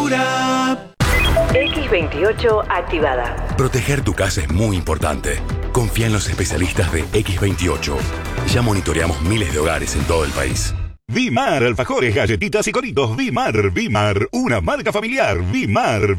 Natura. X28 activada. Proteger tu casa es muy importante. Confía en los especialistas de X28. Ya monitoreamos miles de hogares en todo el país. Vimar, alfajores, galletitas y coritos. Vimar, una marca familiar. Vimar.